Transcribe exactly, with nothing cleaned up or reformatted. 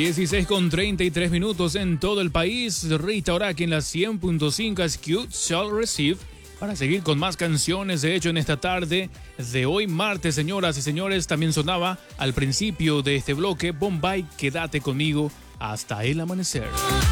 dieciséis con treinta y tres minutos en todo el país. Rita Ora aquí en la cien punto cinco es Cute Shall Receive. Para seguir con más canciones, de hecho, en esta tarde de hoy martes, señoras y señores, también sonaba al principio de este bloque Bombay, Quédate conmigo hasta el amanecer.